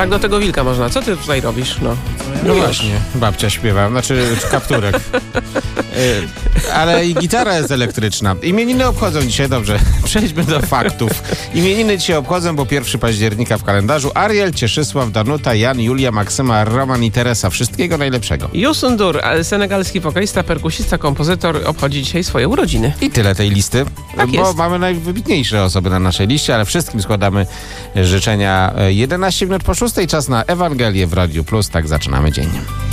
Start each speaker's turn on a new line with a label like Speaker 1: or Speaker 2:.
Speaker 1: Tak, do tego wilka można. Co ty tutaj robisz?
Speaker 2: No właśnie, babcia śpiewa, kapturek. Ale i gitara jest elektryczna. Imieniny obchodzą dzisiaj, dobrze, przejdźmy do faktów. Imieniny dzisiaj obchodzą, bo 1 października w kalendarzu Ariel, Cieszysław, Danuta, Jan, Julia, Maksyma, Roman i Teresa. Wszystkiego najlepszego.
Speaker 1: Youssou N'Dour, senegalski wokalista, perkusista, kompozytor, obchodzi dzisiaj swoje urodziny.
Speaker 2: I tyle tej listy,
Speaker 1: Tak
Speaker 2: bo
Speaker 1: jest.
Speaker 2: mamy najwybitniejsze osoby na naszej liście, ale wszystkim składamy życzenia. 11 minut po 6, czas na Ewangelię w Radiu Plus. Tak zaczynamy dzień.